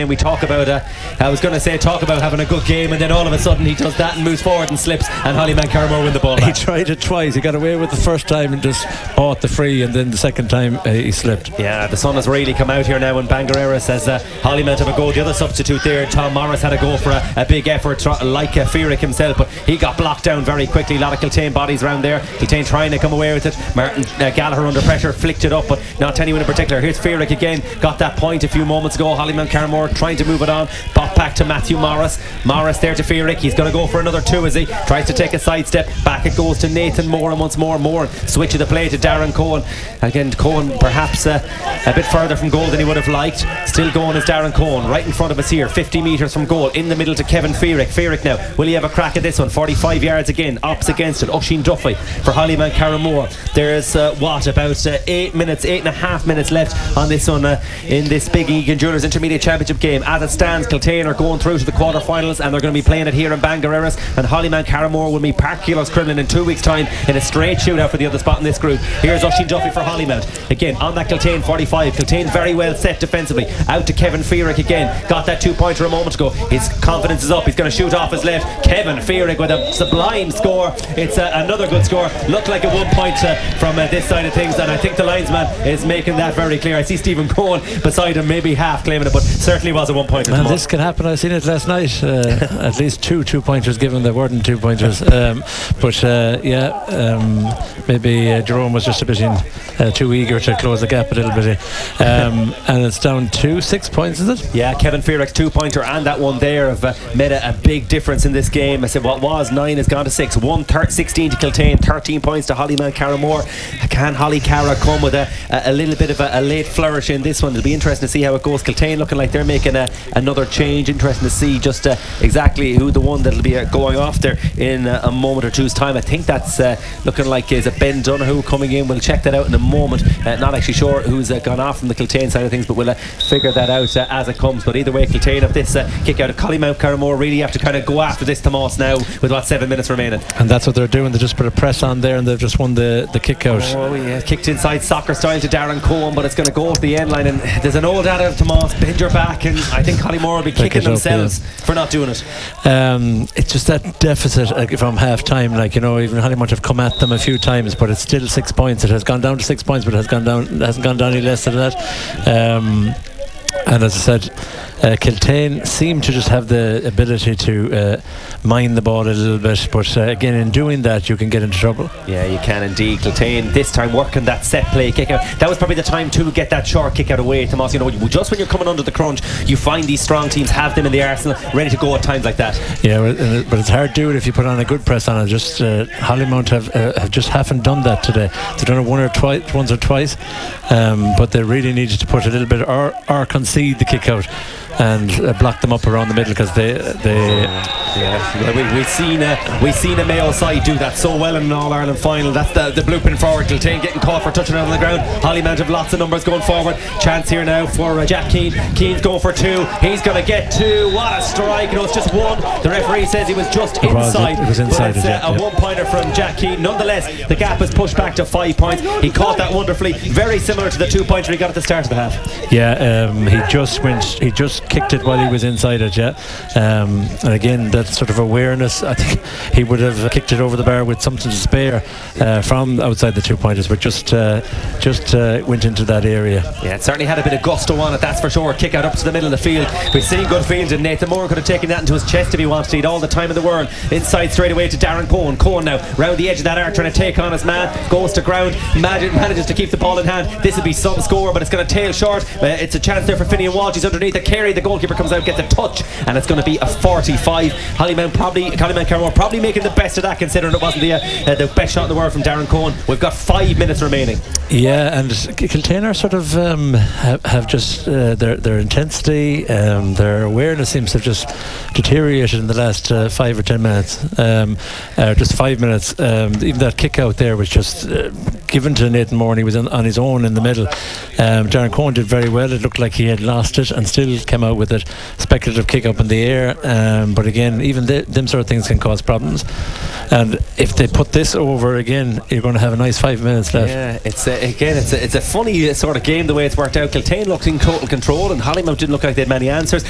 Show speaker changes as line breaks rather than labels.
And we talk about, I was going to say talk about having a good game, and then all of a sudden he does that and moves forward and slips, and Hollyman Carramore win the ball back.
He tried it twice. He got away with the first time and just bought the free, and then the second time he slipped.
Yeah, the sun has really come out here now when Bangarera says Hollyman have a goal. The other substitute there, Tom Morris, had a go for a big effort like Feerick himself, but he got blocked down very quickly. A lot of Kiltane bodies around there. Kiltane trying to come away with it. Martin Gallagher under pressure flicked it up, but not to anyone in particular. Here's Feerick again, got that point a few moments ago. Hollyman Carramore trying to move it on. Pop back to Matthew Morris. Morris there to Feerick. He's going to go for another two as he tries to take a sidestep. Back it goes to Nathan Moore, and once more Moore switch of the play to Darren Cohen. Again, Cohen perhaps a bit further from goal than he would have liked. Still going is Darren Cohen, right in front of us here, 50 metres from goal, in the middle to Kevin Feerick. Feerick now, will he have a crack at this one? 45 yards again, Ops against it. Oisin Duffy for Hollyman Carramore. There's about 8.5 minutes left on this one in this Big Egan Jewelers Intermediate Championship game. As it stands, Kiltane are going through to the quarter-finals, and they're going to be playing it here in Bangareras, and Hollyman Carramore will meet Park Kilos Crinoline in 2 weeks' time in a straight shootout for the other spot in this group. Here's Oisin Duffy for Hollyman again on that Kiltane 45. Kiltane very well set defensively. Out to Kevin Feerick again. Got that 2-pointer a moment ago. His confidence is up. He's going to shoot off his left. Kevin Feerick with a sublime score. It's another good score. Looked like a 1 point from this side of things, and I think the linesman is making that very clear. I see Stephen Cohen beside him, maybe half claiming it, but certainly was a 1 pointer.
And this can happen. I've seen it last night. At least two 2-pointers given. There weren't 2-pointers. Maybe Jerome was just a bit too eager to close the gap a little bit. And it's down to 6 points, is it?
Yeah, Kevin Feerick's 2-pointer and that one there have made a big difference in this game. I said what was 9 has gone to 6. 16 to Kiltane, 13 points to Hollyman Carramore. Can Holly Cara come with a little bit of a late flourish in this one? It'll be interesting to see how it goes. Kiltane looking like they're making another change. Interesting to see just exactly who the one that'll be going off there in a moment or two's time. I think that's looking like is a Ben Donoghue coming in. We'll check that out in a moment. Not actually sure who's gone off from the Kiltane side of things, but we'll figure that out as it comes. But either way, Kiltane have this kick out of Hollyman Carramore really have to kind of go after this Tomas now with 7 minutes remaining.
And that's what they're doing. They just put a press on there, and they've just won the kick out.
Oh yeah, kicked inside soccer style to Darren Cohen, but it's going to go to the end line, and there's an old adage of Tomas, bend your back, and I think Hollymore will be kicking themselves for not doing it.
It's just that deficit from half time, even Hollymore have come at them a few times, but it's still 6 points. It has gone down to 6 points, but it hasn't gone down any less than that. And as I said, Kiltane seem to just have the ability to mine the ball a little bit, but again, in doing that you can get into trouble.
Yeah, you can indeed. Kiltane this time working that set play kick out. That was probably the time to get that short kick out away, Tomas. Just when you're coming under the crunch, you find these strong teams have them in the arsenal ready to go at times like that.
Yeah, but it's hard to do it if you put on a good press on it. Just Hollymount have just haven't done that today. They've done it once or twice, but they really needed to put a little bit or concede the kick out and block them up around the middle, because we've seen a Mayo side do that so well in an All-Ireland final. That's the blueprint forward. Kiltane getting caught for touching it on the ground. Hollymount have lots of numbers going forward. Chance here now for Jack Keane. Keane's going for 2. He's going to get 2. What a strike. It's just 1. The referee says he was just inside. It was inside.
But it's a 1-pointer from Jack Keane. Nonetheless, the gap is pushed back to 5 points. He caught that wonderfully. Very similar to the 2-pointer he got at the start of the half.
Yeah, he just kicked it while he was inside it. And again, that sort of awareness, I think he would have kicked it over the bar with something to spare from outside the 2-pointers, but just went into that area.
Yeah, it certainly had a bit of gusto on it, that's for sure. Kick out up to the middle of the field. We've seen good field, and Nathan Moore could have taken that into his chest if he wanted. He'd all the time in the world. Inside straight away to Darren Cohen. Cohen now round the edge of that arc trying to take on his man. Goes to ground, manages to keep the ball in hand. This will be some score, but it's going to tail short. It's a chance there for Finian Walsh. He's underneath the carry. The goalkeeper comes out, gets a touch, and it's going to be a 45. Hollyman Carramore probably making the best of that, considering it wasn't the best shot in the world from Darren Cohen. We've got 5 minutes remaining.
Yeah, and Kiltane are sort of have just their intensity, their awareness seems to have just deteriorated in the last 5 or 10 minutes. Just 5 minutes. Even that kick out there was just given to Nathan Moore, and he was on his own in the middle. Darren Cohen did very well. It looked like he had lost it and still came out with it. Speculative kick up in the air, but again, even them sort of things can cause problems. And if they put this over again, you're going to have a nice 5 minutes left.
Yeah, it's a funny sort of game the way it's worked out. Kiltane looked in total control, and Hollymount didn't look like they had many answers.